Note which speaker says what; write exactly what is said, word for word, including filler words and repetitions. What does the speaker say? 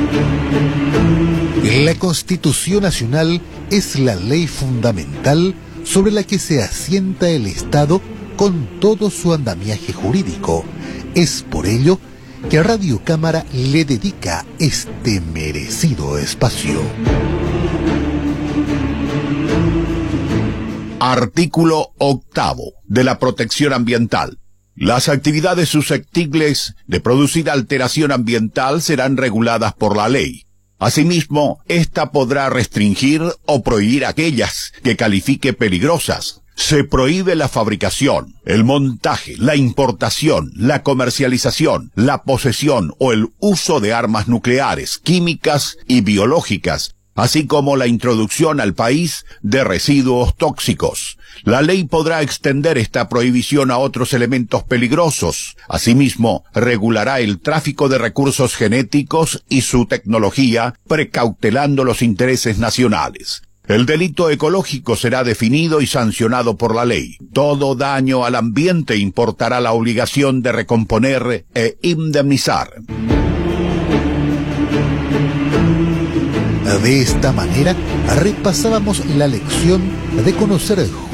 Speaker 1: La Constitución Nacional es la ley fundamental sobre la que se asienta el Estado con todo su andamiaje jurídico. Es por ello que Radio Cámara le dedica este merecido espacio.
Speaker 2: Artículo octavo de la Protección Ambiental. Las actividades susceptibles de producir alteración ambiental serán reguladas por la ley. Asimismo, ésta podrá restringir o prohibir aquellas que califique peligrosas. Se prohíbe la fabricación, el montaje, la importación, la comercialización, la posesión o el uso de armas nucleares, químicas y biológicas, así como la introducción al país de residuos tóxicos. La ley podrá extender esta prohibición a otros elementos peligrosos. Asimismo, regulará el tráfico de recursos genéticos y su tecnología, precautelando los intereses nacionales. El delito ecológico será definido y sancionado por la ley. Todo daño al ambiente importará la obligación de recomponer e indemnizar.
Speaker 1: De esta manera, repasábamos la lección de conocer